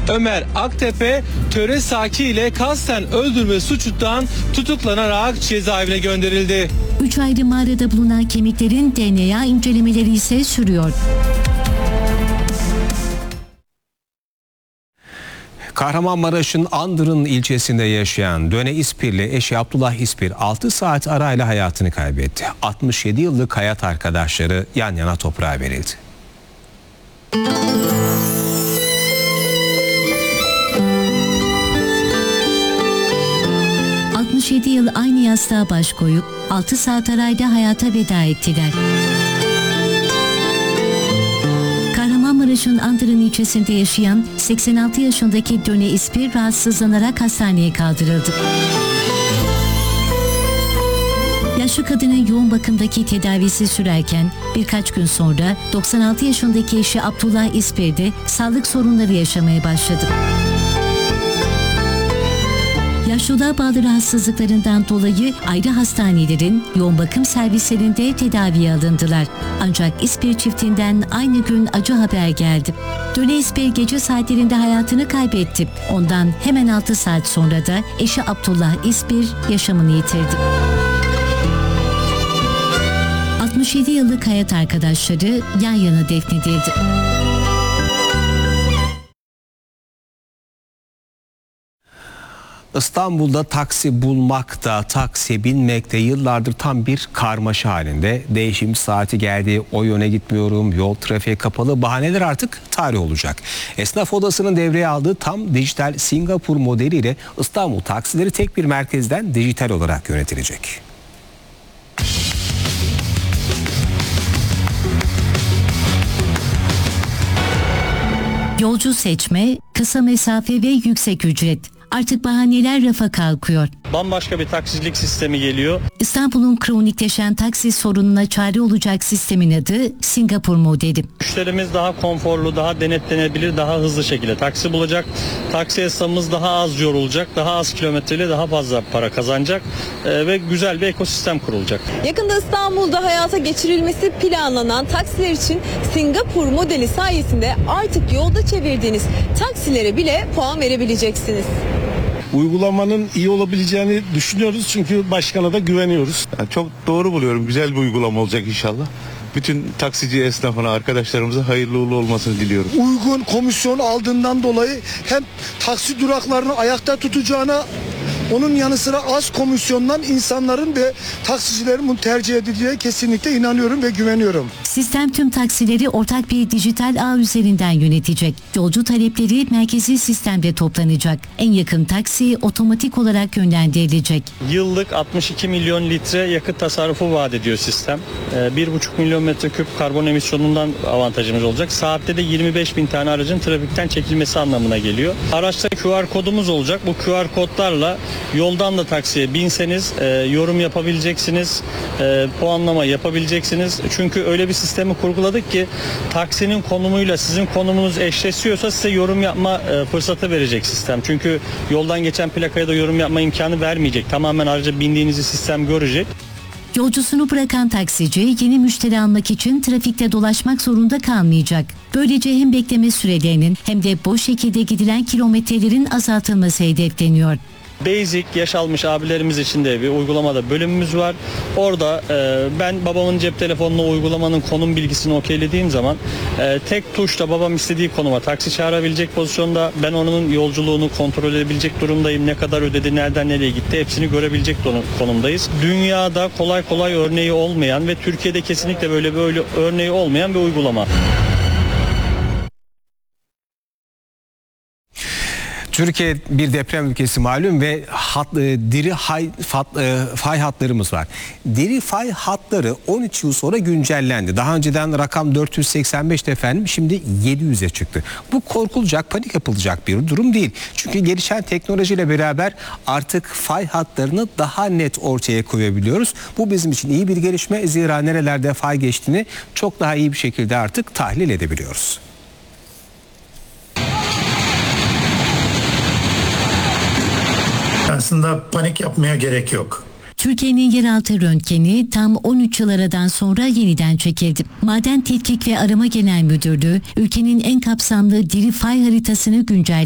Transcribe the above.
Ömer Aktepe, töre saki ile kasten öldürme suçundan tutuklanarak cezaevine gönderildi. 3 ayrı mağarada bulunan kemiklerin DNA incelemeleri ise sürüyor. Kahramanmaraş'ın Andırın ilçesinde yaşayan Döne İspirli eşi Abdullah İspir 6 saat arayla hayatını kaybetti. 67 yıllık hayat arkadaşları yan yana toprağa verildi. ...67 yıl aynı yastığa baş koyup 6 saat arayla hayata veda ettiler. Kahramanmaraş'ın Andırın ilçesinde yaşayan 86 yaşındaki Döne İspir rahatsızlanarak hastaneye kaldırıldı. Yaşlı kadının yoğun bakımdaki tedavisi sürerken birkaç gün sonra 96 yaşındaki eşi Abdullah İspir de sağlık sorunları yaşamaya başladı. Yaşlılığa bağlı rahatsızlıklarından dolayı ayrı hastanelerin yoğun bakım servislerinde tedaviye alındılar. Ancak İspir çiftinden aynı gün acı haber geldi. Döne İspir gece saatlerinde hayatını kaybetti. Ondan hemen 6 saat sonra da eşi Abdullah İspir yaşamını yitirdi. 67 yıllık hayat arkadaşları yan yana defnedildi. İstanbul'da taksi bulmakta, taksiye binmekte yıllardır tam bir karmaşa halinde. Değişim saati geldi, o yöne gitmiyorum, yol trafiğe kapalı, bahaneler artık tarih olacak. Esnaf Odası'nın devreye aldığı tam dijital Singapur modeliyle İstanbul taksileri tek bir merkezden dijital olarak yönetilecek. Yolcu seçme, kısa mesafe ve yüksek ücret. Artık bahaneler rafa kalkıyor. Bambaşka bir taksicilik sistemi geliyor. İstanbul'un kronikleşen taksi sorununa çare olacak sistemin adı Singapur modeli. Müşterimiz daha konforlu, daha denetlenebilir, daha hızlı şekilde taksi bulacak. Taksi esnafımız daha az yorulacak, daha az kilometreyle daha fazla para kazanacak ve güzel bir ekosistem kurulacak. Yakında İstanbul'da hayata geçirilmesi planlanan taksiler için Singapur modeli sayesinde artık yolda çevirdiğiniz taksilere bile puan verebileceksiniz. Uygulamanın iyi olabileceğini düşünüyoruz çünkü başkana da güveniyoruz. Yani çok doğru buluyorum. Güzel bir uygulama olacak inşallah. Bütün taksici esnafına, arkadaşlarımıza hayırlı uğurlu olmasını diliyorum. Uygun komisyon aldığından dolayı hem taksi duraklarını ayakta tutacağına, onun yanı sıra az komisyondan insanların ve taksicilerin bunu tercih edeceğine kesinlikle inanıyorum ve güveniyorum. Sistem tüm taksileri ortak bir dijital ağ üzerinden yönetecek. Yolcu talepleri merkezi sistemde toplanacak. En yakın taksi otomatik olarak yönlendirilecek. Yıllık 62 milyon litre yakıt tasarrufu vaat ediyor sistem. 1,5 milyon metreküp karbon emisyonundan avantajımız olacak. Saatte de 25 bin tane aracın trafikten çekilmesi anlamına geliyor. Araçta QR kodumuz olacak. Bu QR kodlarla yoldan da taksiye binseniz yorum yapabileceksiniz, puanlama yapabileceksiniz. Çünkü öyle bir sistemi kurguladık ki taksinin konumuyla sizin konumunuz eşleşiyorsa size yorum yapma fırsatı verecek sistem. Çünkü yoldan geçen plakaya da yorum yapma imkanı vermeyecek. Tamamen araca bindiğinizi sistem görecek. Yolcusunu bırakan taksici yeni müşteri almak için trafikte dolaşmak zorunda kalmayacak. Böylece hem bekleme sürelerinin hem de boş şekilde gidilen kilometrelerin azaltılması hedefleniyor. Basic yaş almış abilerimiz için de bir uygulamada bölümümüz var. Orada ben babamın cep telefonuna uygulamanın konum bilgisini okeylediğim zaman tek tuşla babam istediği konuma taksi çağırabilecek pozisyonda, ben onun yolculuğunu kontrol edebilecek durumdayım. Ne kadar ödedi, nereden nereye gitti hepsini görebilecek konumdayız. Dünyada kolay kolay örneği olmayan ve Türkiye'de kesinlikle böyle örneği olmayan bir uygulama. Türkiye bir deprem ülkesi malum ve diri fay hatlarımız var. Diri fay hatları 13 yıl sonra güncellendi. Daha önceden rakam 485'ti efendim, şimdi 700'e çıktı. Bu korkulacak, panik yapılacak bir durum değil. Çünkü gelişen teknolojiyle beraber artık fay hatlarını daha net ortaya koyabiliyoruz. Bu bizim için iyi bir gelişme. Zira nerelerde fay geçtiğini çok daha iyi bir şekilde artık tahlil edebiliyoruz. Aslında panik yapmaya gerek yok. Türkiye'nin yeraltı röntgeni tam 13 yıl aradan sonra yeniden çekildi. Maden Tetkik ve Arama Genel Müdürlüğü ülkenin en kapsamlı diri fay haritasını güncelledi.